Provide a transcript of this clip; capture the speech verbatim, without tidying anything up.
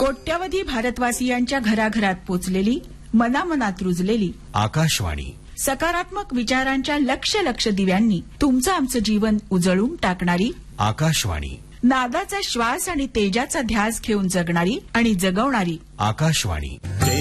कोट्यवधी भारतवासियांच्या घराघरात पोचलेली, मनामनात रुजलेली आकाशवाणी. सकारात्मक विचारांच्या लक्ष लक्ष दिव्यांनी तुमचं आमचं जीवन उजळून टाकणारी आकाशवाणी. नादाचा श्वास आणि तेजाचा ध्यास घेऊन जगणारी आणि जगवणारी आकाशवाणी.